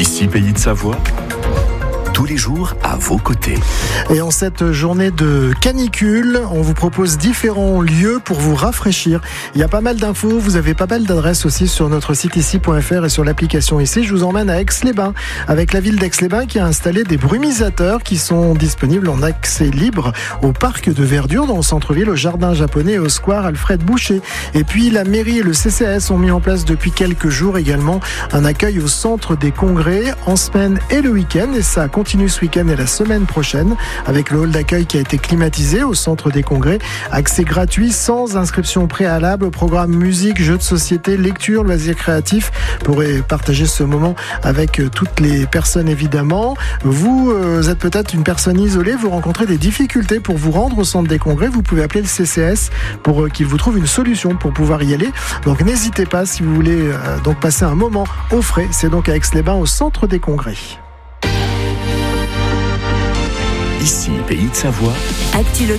Ici, Pays de Savoie, tous les jours à vos côtés. Et en cette journée de canicule, on vous propose différents lieux pour vous rafraîchir. Il y a pas mal d'infos, vous avez pas mal d'adresses aussi sur notre site ici.fr et sur l'application ici. Je vous emmène à Aix-les-Bains, avec la ville d'Aix-les-Bains qui a installé des brumisateurs qui sont disponibles en accès libre au parc de verdure dans le centre-ville, au jardin japonais et au square Alfred Boucher. Et puis la mairie et le CCAS ont mis en place depuis quelques jours également un accueil au centre des congrès en semaine et le week-end. Et ça continue ce week-end et la semaine prochaine avec le hall d'accueil qui a été climatisé au centre des congrès. Accès gratuit sans inscription préalable, programme musique, jeux de société, lecture, loisirs créatifs. Vous pourrez partager ce moment avec toutes les personnes évidemment. Vous êtes peut-être une personne isolée, vous rencontrez des difficultés pour vous rendre au centre des congrès. Vous pouvez appeler le CCS pour qu'il vous trouve une solution pour pouvoir y aller. Donc n'hésitez pas si vous voulez donc passer un moment au frais. C'est donc à Aix-les-Bains au centre des congrès. Ici, Pays de Savoie. Actu locale.